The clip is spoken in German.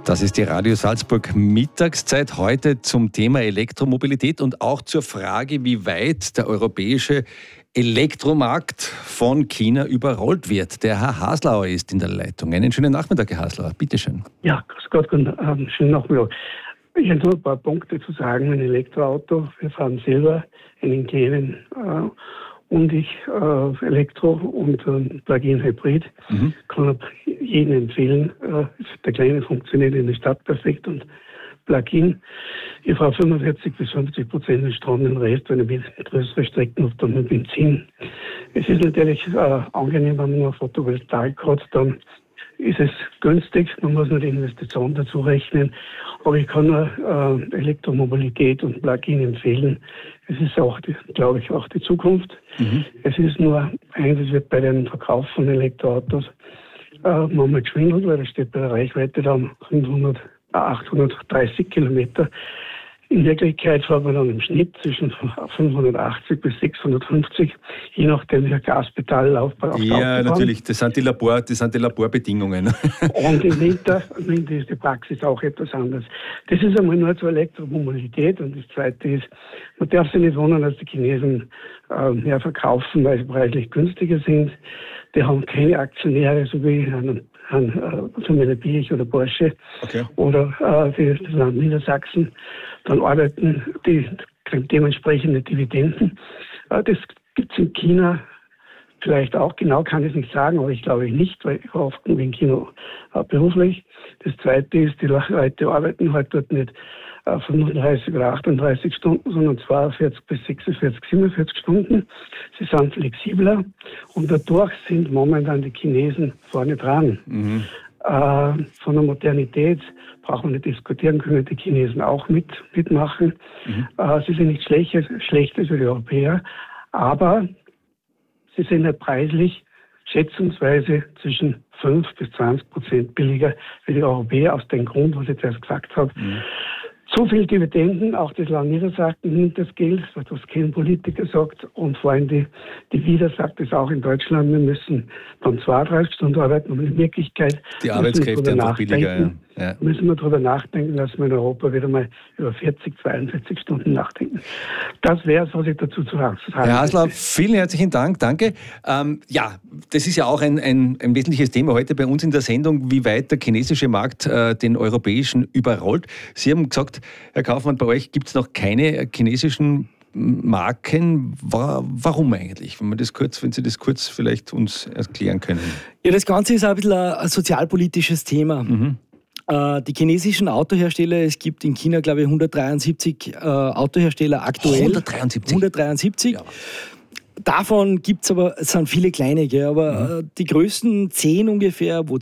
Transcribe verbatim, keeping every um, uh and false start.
Das ist die Radio Salzburg Mittagszeit heute zum Thema Elektromobilität und auch zur Frage, wie weit der europäische Elektromarkt von China überrollt wird. Der Herr Haslauer ist in der Leitung. Einen schönen Nachmittag, Herr Haslauer. Bitte schön. Ja, grüß Gott, guten Abend, schönen Nachmittag. Ich habe nur ein paar Punkte zu sagen. Ein Elektroauto, wir fahren selber einen kleinen äh, und ich äh, Elektro und äh, Plug-in-Hybrid. Mhm. Kann jedem empfehlen. Äh, der kleine funktioniert in der Stadt perfekt und Plug-in. Ich fahre fünfundvierzig bis fünfzig Prozent den Strom, den Rest, wenn ich größere Strecken habe, dann mit Benzin. Es ist natürlich äh, angenehm, wenn man noch Photovoltaik hat, dann ist es günstig, man muss nur die Investition dazu rechnen. Aber ich kann nur äh, Elektromobilität und Plug-in empfehlen. Es ist auch, die, glaube ich, auch die Zukunft. Mhm. Es ist nur eins, es wird bei dem Verkauf von Elektroautos äh, manchmal geschwindelt, weil da steht bei der Reichweite dann fünfhundert, achthundertdreißig Kilometer. In Wirklichkeit fährt man dann im Schnitt zwischen fünfhundertachtzig bis sechshundertfünfzig, je nachdem wie der Gaspedal-Laufbahn auf der Ja, Autobahn. natürlich, das sind die, Labor, das sind die Laborbedingungen. Und im Winter, im Winter ist die Praxis auch etwas anders. Das ist einmal nur zur Elektromobilität. Und das Zweite ist, man darf sich nicht wundern, dass die Chinesen äh, mehr verkaufen, weil sie preislich günstiger sind. Die haben keine Aktionäre, so wie an, an äh, Familie Billig oder Porsche, okay, oder äh, die, das Land Niedersachsen. Dann arbeiten die dementsprechende Dividenden. Äh, das gibt es in China vielleicht auch, genau kann ich es nicht sagen, aber ich glaube nicht, weil ich war oft in China äh, beruflich. Das Zweite ist, die Leute arbeiten halt dort nicht äh, fünfunddreißig oder achtunddreißig Stunden, sondern zweiundvierzig bis sechsundvierzig, siebenundvierzig Stunden. Sie sind flexibler und dadurch sind momentan die Chinesen vorne dran. Mhm. Äh, von der Modernität brauchen wir nicht diskutieren, können die Chinesen auch mit, mitmachen. Mhm. Äh, sie sind nicht schlechter, schlechter als die Europäer, aber sie sind ja preislich schätzungsweise zwischen fünf bis zwanzig Prozent billiger wie die Europäer, aus dem Grund, was ich zuerst gesagt habe. Mhm. So viel Dividenden, auch das Land Niedersachsen nimmt das Geld, was kein Politiker sagt, und vor allem die, die Wieder sagt es auch in Deutschland, wir müssen dann zweiunddreißig Stunden arbeiten, aber in Wirklichkeit die Arbeitskräfte einfach billiger. Ja. Ja. Müssen wir darüber nachdenken, dass wir in Europa wieder mal über vierzig, zweiundvierzig Stunden nachdenken. Das wäre es, was ich dazu zu sagen habe. Herr Haslauer, vielen herzlichen Dank, danke. Ähm, ja, das ist ja auch ein, ein, ein wesentliches Thema heute bei uns in der Sendung, wie weit der chinesische Markt äh, den europäischen überrollt. Sie haben gesagt, Herr Kaufmann, bei euch gibt es noch keine chinesischen Marken. Warum eigentlich? Wenn, man das kurz, wenn Sie das kurz vielleicht uns erklären können. Ja, das Ganze ist ein bisschen ein sozialpolitisches Thema. Mhm. Die chinesischen Autohersteller, es gibt in China, glaube ich, hundertdreiundsiebzig äh, Autohersteller aktuell. hundertdreiundsiebzig? hundertdreiundsiebzig. Ja. Davon gibt es aber, es sind viele kleine, gell, aber mhm. äh, die größten zehn ungefähr, wo